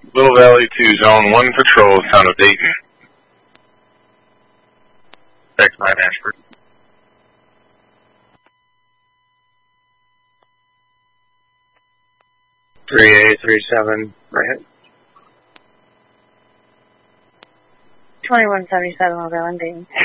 Little Valley to Zone 1 Patrol, Town of Dayton. X9 Ashford. 3837, right hit. 2177, Little Valley, Dayton.